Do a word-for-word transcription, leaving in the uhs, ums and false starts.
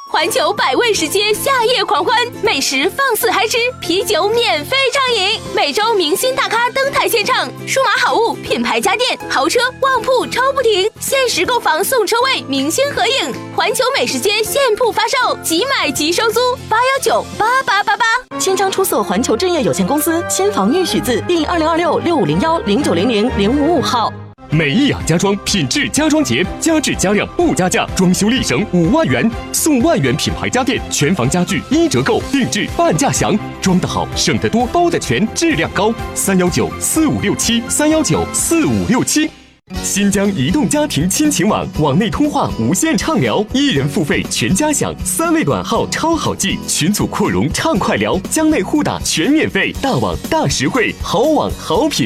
环球百味食街夏夜狂欢，美食放肆嗨吃，啤酒免费畅饮，每周明星大咖登台献唱，数码好物、品牌家电、豪车、旺铺抽不停，限时购房送车位，明星合影。环球美食街现铺发售，即买即收租，八幺九八八八八。 新疆出色环球置业有限公司新房预许字第二零二六六五零幺零九零零零五五号。 美意雅家装品质家装节，加质加量不加价，装修立省五万元，送万元品牌家电，全房家具一折购，定制半价享，装得好，省得多，包得全，质量高。三幺九四五六七三幺九四五六七。新疆移动家庭亲情网，网内通话无限畅聊，一人付费全家享，三位短号超好记，群组扩容畅快聊，疆内互打全免费，大网大实惠，好网好品。